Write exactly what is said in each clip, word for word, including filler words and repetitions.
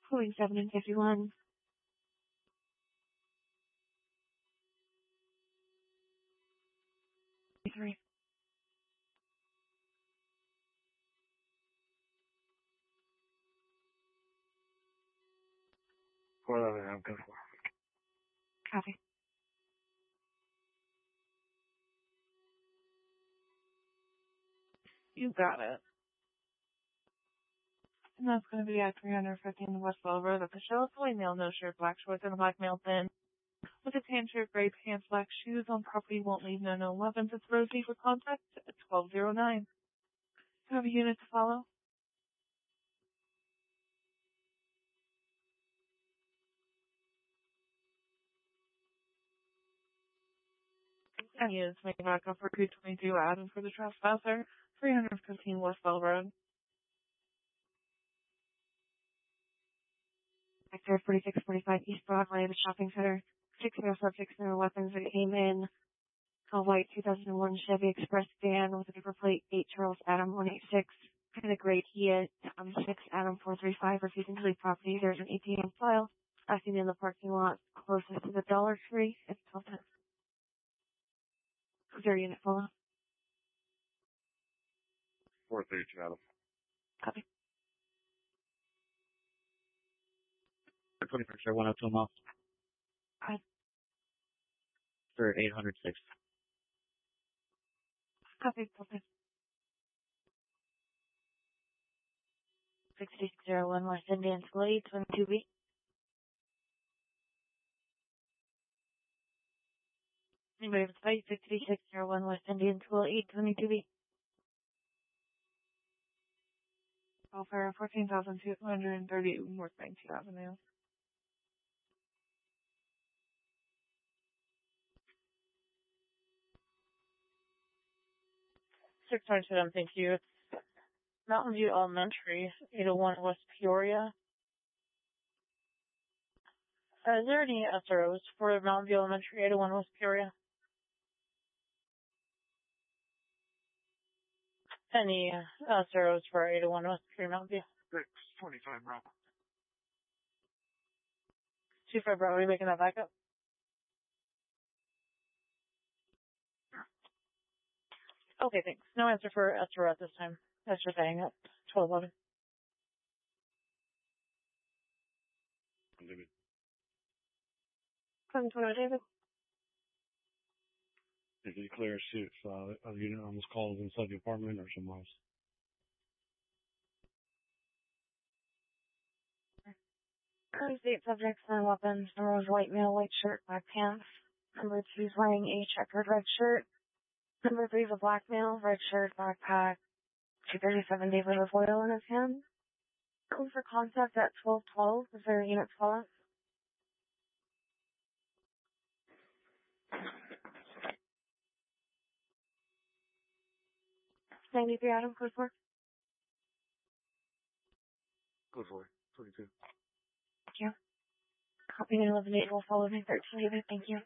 Pulling seven and fifty-one. Three. Four eleven, I'm good for. Copy. You got it. And that's going to be at three fifteen Westwell Road at the Shell. Fully male, no shirt, black shorts, and a black male thin. With a tan shirt, gray pants, black shoes. On property won't leave no no weapons. It's Rosie for contact at twelve oh nine. You have a unit to follow? And units make back up for two twenty-two Adam for the trespasser. three fifteen Westwell Road. Sector forty-six forty-five East Broadway, the shopping center. Six male subjects and their weapons that came in. A white two thousand one Chevy Express van with a paper plate eight Charles Adam one eighty-six. And a gray Kia um, six Adam four thirty-five refusing to leave property. There's an A T M file. Acting in the parking lot closest to the Dollar Tree. It's twelve ten. Is there a unit follow? four thirty-two, Adam. Copy. twenty-first, sir, one oh two miles. Hi. Sir, eight oh six. Copy, copy. sixty-six oh one West Indian School, twenty-two B. Anybody with fight? sixty-six oh one West Indian School, eight twenty-two B. Welfare, fourteen thousand two hundred thirty North nineteenth Avenue. six twenty-seven, thank you. It's Mountain View Elementary, eight oh one West Peoria. Uh, is there any S R Os for Mountain View Elementary, eight oh one West Peoria? Any uh, S R Os for eight oh one West Peoria, Mountain View? six twenty-five, Bravo. two five Bravo, are you making that back up? Okay, thanks. No answer for S R O at this time. That's for saying it. twelve eleven. David. seven twenty, David. If you clear, see if uh, a unit on this call is inside the apartment or somewhere else. Current state subjects and weapons. Number one, white male, white shirt, black pants. Number two is wearing a checkered red shirt. Number three is a black male, red shirt, backpack. two thirty-seven David with oil in his hand. Code for contact at twelve twelve. Is there a unit follow? ninety-three Adam, code four. Code four, twenty-two. Thank you. Copy and eleven eight will follow me thirteen David. Thank you.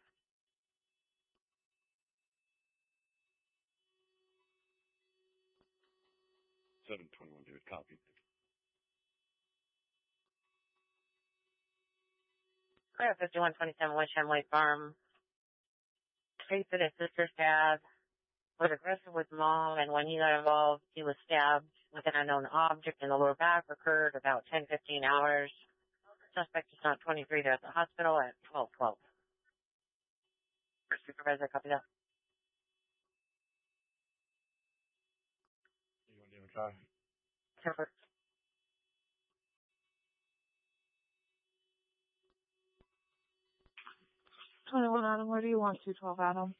seven twenty-one, David. Copy. Clear fifty-one twenty-seven West Hemley Farm. States that his sister stabbed, was aggressive with mom, and when he got involved, he was stabbed with an unknown object in the lower back. Occurred about ten fifteen hours. Suspect is not twenty-three. They're at the hospital at twelve twelve. Supervisor, copy that. You want to give a try? Temper. twenty-one Adam, where do you want two twelve Adam?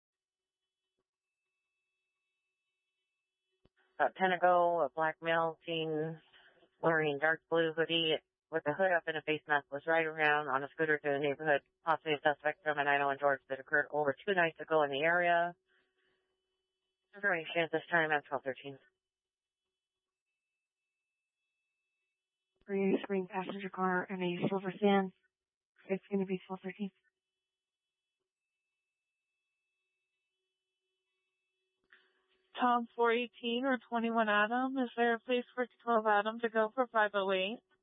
About ten ago, a black male seen wearing dark blue hoodie with a hood up and a face mask was riding around on a scooter through the neighborhood. Possibly a suspect from a nine oh one George that occurred over two nights ago in the area. Information at this time at twelve thirteen. Green screen passenger car and a silver sedan. It's going to be twelve thirteen. Tom four eighteen or twenty-one Adam, is there a place for twelve Adam to go for five oh eight?